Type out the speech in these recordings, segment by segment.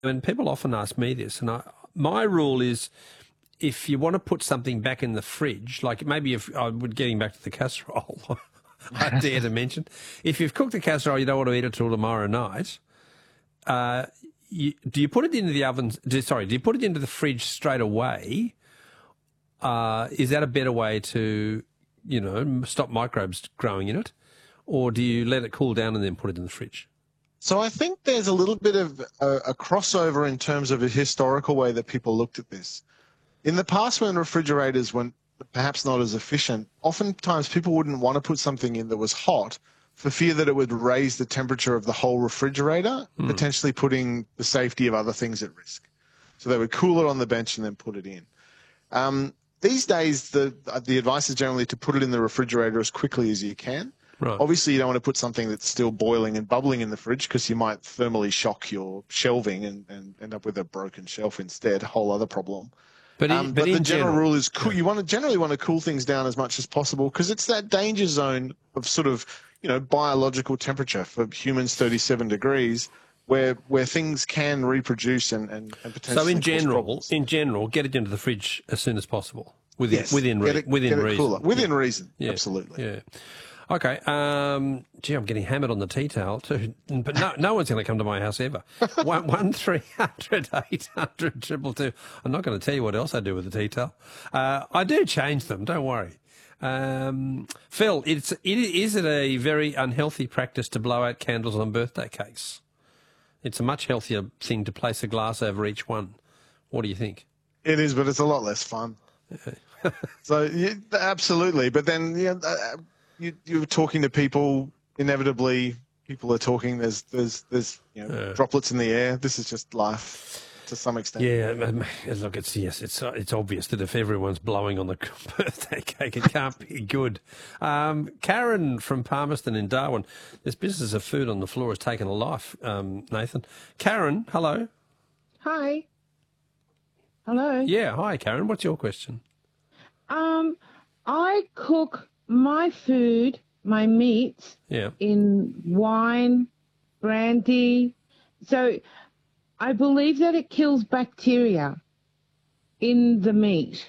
And people often ask me this, and my rule is if you want to put something back in the fridge, like maybe if I would getting back to the casserole, I dare to mention, if you've cooked the casserole, you don't want to eat it till tomorrow night. Do you put it into the oven? Do you put it into the fridge straight away? Is that a better way to, stop microbes growing in it, or do you let it cool down and then put it in the fridge? So I think there's a little bit of a crossover in terms of a historical way that people looked at this. In the past, when refrigerators were perhaps not as efficient, oftentimes people wouldn't want to put something in that was hot for fear that it would raise the temperature of the whole refrigerator, potentially putting the safety of other things at risk. So they would cool it on the bench and then put it in. These days, the advice is generally to put it in the refrigerator as quickly as you can. Right. Obviously, you don't want to put something that's still boiling and bubbling in the fridge because you might thermally shock your shelving and end up with a broken shelf instead, a whole other problem. But the general rule is you generally want to cool things down as much as possible because it's that danger zone of sort of, biological temperature for humans, 37 degrees, where things can reproduce and potentially So cause problems. in general, get it into the fridge as soon as possible within reason. Within reason, Yeah. absolutely. Yeah. Okay. I'm getting hammered on the tea towel too, but no one's going to come to my house ever. 1-300-800-222. I'm not going to tell you what else I do with the tea towel. I do change them. Don't worry. Phil, is it a very unhealthy practice to blow out candles on birthday cakes? It's a much healthier thing to place a glass over each one. What do you think? It is, but it's a lot less fun. So absolutely, but then you're talking to people. Inevitably, people are talking. There's droplets in the air. This is just life to some extent. Yeah, look, it's obvious that if everyone's blowing on the birthday cake, it can't be good. Karen from Palmerston in Darwin, this business of food on the floor has taken a life, Nathan. Karen, hello. Hi. Hello. Yeah, hi, Karen. What's your question? I cook my food, my meats, in wine, brandy. So I believe that it kills bacteria in the meat.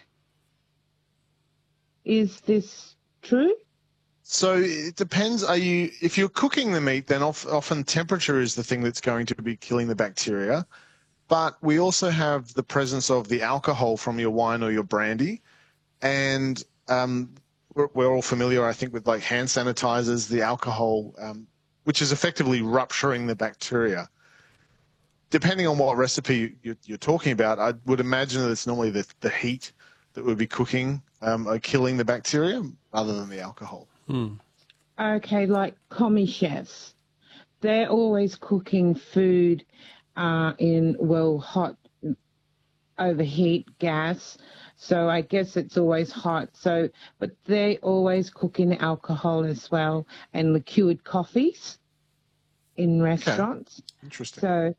Is this true? So it depends. If you're cooking the meat, then often temperature is the thing that's going to be killing the bacteria. But we also have the presence of the alcohol from your wine or your brandy. And we're all familiar, I think, with like hand sanitizers, the alcohol, which is effectively rupturing the bacteria. Depending on what recipe you're talking about, I would imagine that it's normally the heat that would be cooking or killing the bacteria rather than the alcohol. Okay, like commie chefs, they're always cooking food in, hot overheat gas. So I guess it's always hot. So, but they always cook in alcohol as well and liqueured coffees in restaurants. Okay. Interesting. So,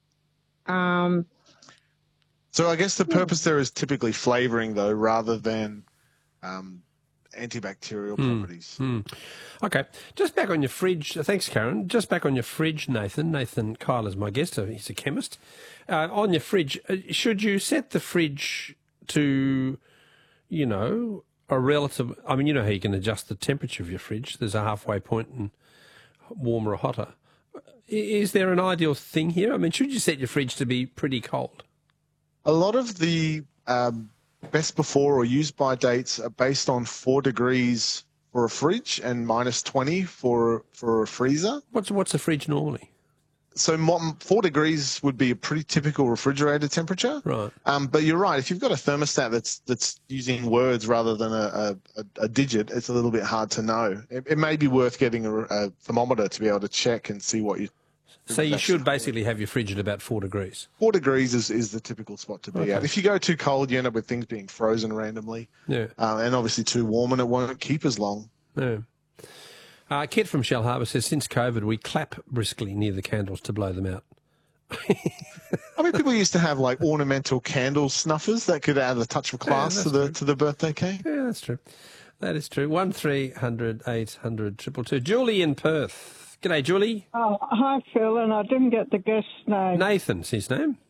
so I guess the purpose there is typically flavoring, though, rather than antibacterial properties. Okay. Just back on your fridge. Thanks, Karen. Just back on your fridge, Nathan. Nathan Kyle is my guest. He's a chemist. On your fridge, should you set the fridge to, a relative... I mean, you know how you can adjust the temperature of your fridge. There's a halfway point and warmer or hotter. Is there an ideal thing here? I mean, should you set your fridge to be pretty cold? A lot of the best before or used by dates are based on 4 degrees for a fridge and -20 for a freezer. What's a fridge normally? So 4 degrees would be a pretty typical refrigerator temperature. Right. But you're right. If you've got a thermostat that's using words rather than a digit, it's a little bit hard to know. It may be worth getting a thermometer to be able to check and see what you... So you should basically have your fridge at about 4 degrees. 4 degrees is the typical spot to be at. If you go too cold, you end up with things being frozen randomly. Yeah. And obviously too warm, and it won't keep as long. Yeah. Kit from Shell Harbour says, since COVID, we clap briskly near the candles to blow them out. I mean, people used to have like ornamental candle snuffers that could add a touch of class to the birthday cake. Yeah, that's true. That is true. 1-300-800-222. Julie in Perth. G'day, Julie. Oh, hi, Phil, and I didn't get the guest's name. Nathan's his name.